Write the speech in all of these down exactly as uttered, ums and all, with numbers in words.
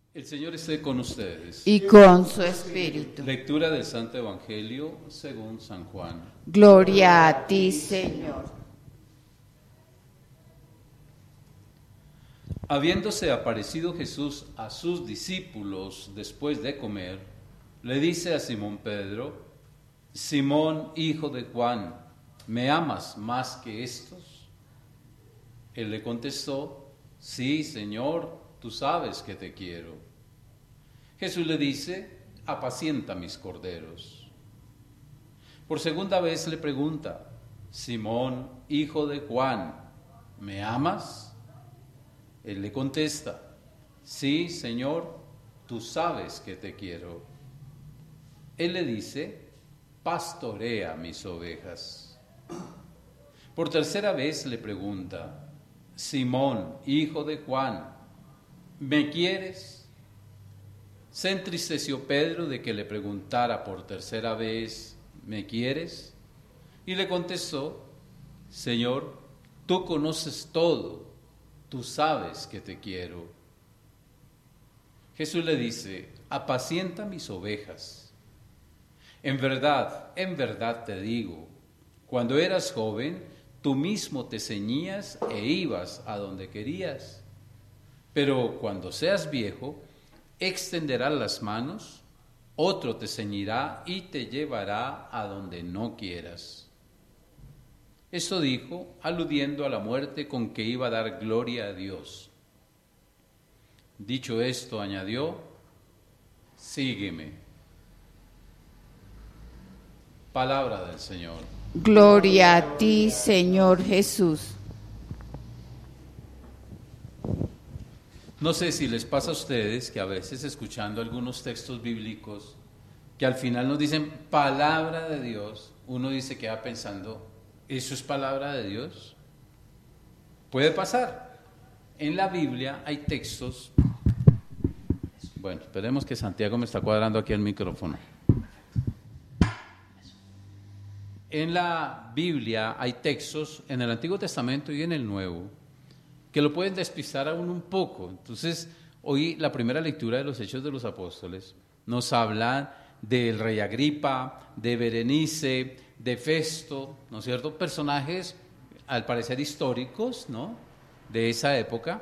El Señor esté con ustedes. Y con su espíritu. Lectura del Santo Evangelio según San Juan. Gloria a ti, Señor. Habiéndose aparecido Jesús a sus discípulos después de comer, le dice a Simón Pedro: Simón, hijo de Juan, ¿me amas más que estos? Él le contestó: Sí, Señor, tú sabes que te quiero. Jesús le dice: apacienta mis corderos. Por segunda vez le pregunta: Simón, hijo de Juan, ¿me amas? Él le contesta: sí, Señor, tú sabes que te quiero. Él le dice: pastorea mis ovejas. Por tercera vez le pregunta: Simón, hijo de Juan, ¿me quieres? Se entristeció Pedro de que le preguntara por tercera vez: ¿me quieres? Y le contestó: Señor, tú conoces todo, tú sabes que te quiero. Jesús le dice: apacienta mis ovejas. En verdad, en verdad te digo, cuando eras joven, tú mismo te ceñías e ibas a donde querías. Pero cuando seas viejo, extenderás las manos, otro te ceñirá y te llevará a donde no quieras. Esto dijo, aludiendo a la muerte con que iba a dar gloria a Dios. Dicho esto, añadió: sígueme. Palabra del Señor. Gloria a ti, Señor Jesús. No sé si les pasa a ustedes que a veces, escuchando algunos textos bíblicos que al final nos dicen palabra de Dios, uno dice que va pensando: ¿eso es palabra de Dios? Puede pasar. En la Biblia hay textos. Bueno, esperemos que Santiago me está cuadrando aquí el micrófono. En la Biblia hay textos, en el Antiguo Testamento y en el Nuevo, que lo pueden despistar a uno un poco. Entonces, hoy la primera lectura de los Hechos de los Apóstoles nos habla del rey Agripa, de Berenice, de Festo, ¿no es cierto? Personajes, al parecer históricos, ¿no?, de esa época,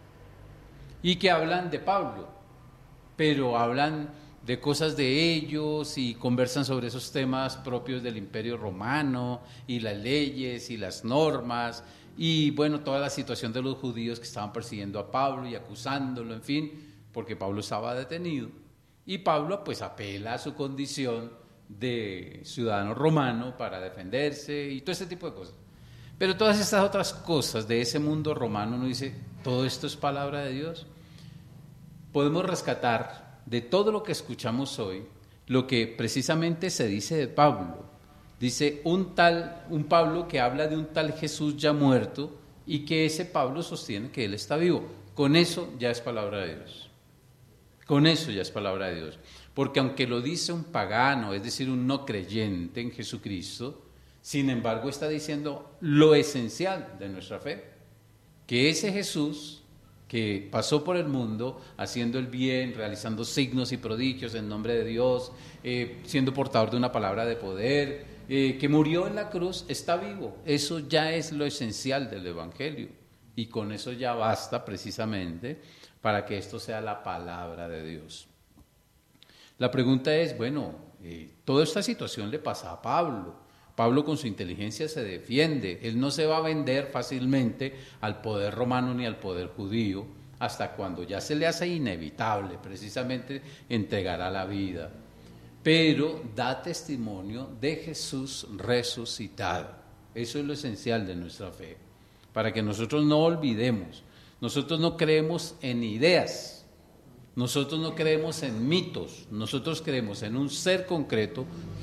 y que hablan de Pablo, pero hablan de cosas de ellos y conversan sobre esos temas propios del Imperio Romano y las leyes y las normas y, bueno, toda la situación de los judíos que estaban persiguiendo a Pablo y acusándolo, en fin, porque Pablo estaba detenido. Y Pablo pues apela a su condición de ciudadano romano para defenderse y todo ese tipo de cosas. Pero todas estas otras cosas de ese mundo romano, uno dice: ¿todo esto es palabra de Dios? Podemos rescatar de todo lo que escuchamos hoy lo que precisamente se dice de Pablo. Dice un tal, un Pablo que habla de un tal Jesús ya muerto y que ese Pablo sostiene que él está vivo. Con eso ya es palabra de Dios. Con eso ya es palabra de Dios. Porque aunque lo dice un pagano, es decir, un no creyente en Jesucristo, sin embargo está diciendo lo esencial de nuestra fe, que ese Jesús que pasó por el mundo haciendo el bien, realizando signos y prodigios en nombre de Dios, eh, siendo portador de una palabra de poder, eh, que murió en la cruz, está vivo. Eso ya es lo esencial del Evangelio y con eso ya basta precisamente para que esto sea la palabra de Dios. La pregunta es, bueno, eh, toda esta situación le pasa a Pablo. Pablo con su inteligencia se defiende, él no se va a vender fácilmente al poder romano ni al poder judío, hasta cuando ya se le hace inevitable, precisamente entregará la vida. Pero da testimonio de Jesús resucitado. Eso es lo esencial de nuestra fe, para que nosotros no olvidemos. Nosotros no creemos en ideas, nosotros no creemos en mitos, nosotros creemos en un ser concreto,